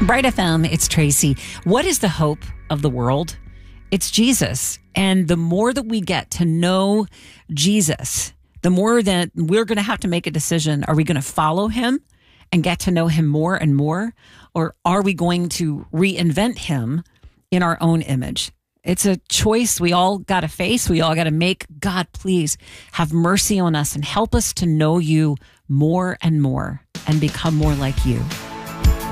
Bright FM, it's Tracy. What is the hope of the world? It's Jesus. And the more that we get to know Jesus, the more that we're going to have to make a decision. Are we going to follow him and get to know him more and more? Or are we going to reinvent him in our own image? It's a choice we all got to face. We all got to make. God, please have mercy on us and help us to know you more and more and become more like you.